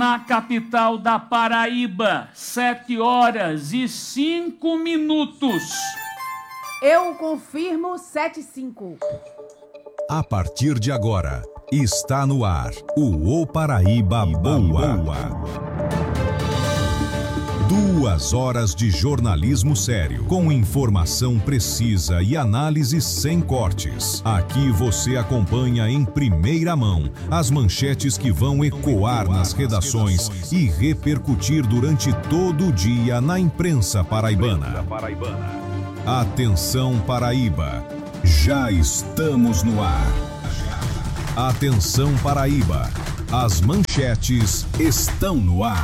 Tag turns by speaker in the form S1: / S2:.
S1: na capital da Paraíba, 7h05.
S2: Eu confirmo 7h05.
S3: A partir de agora, está no ar o Ô Paraíba Boa. 2 horas de jornalismo sério, com informação precisa e análise sem cortes. Aqui você acompanha em primeira mão as manchetes que vão ecoar nas redações e repercutir durante todo o dia na imprensa paraibana. Atenção, Paraíba, já estamos no ar. Atenção, Paraíba, as manchetes estão no ar.